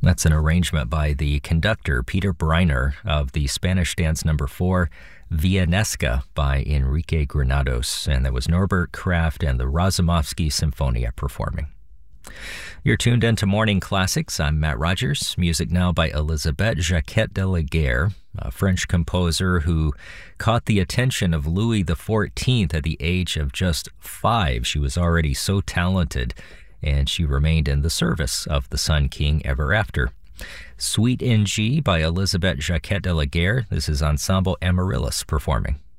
That's an arrangement by the conductor Peter Breiner of the Spanish dance number 4, Villanesca by Enrique Granados. And that was Norbert Kraft and the Razumovsky Sinfonia performing. You're tuned into Morning Classics. I'm Matt Rogers. Music now by Elisabeth Jacquet de la Guerre, a French composer who caught the attention of Louis XIV at the age of just 5. She was already so talented, and she remained in the service of the Sun King ever after. Suite in G by Elisabeth Jacquet de la Guerre. This is Ensemble Amaryllis performing.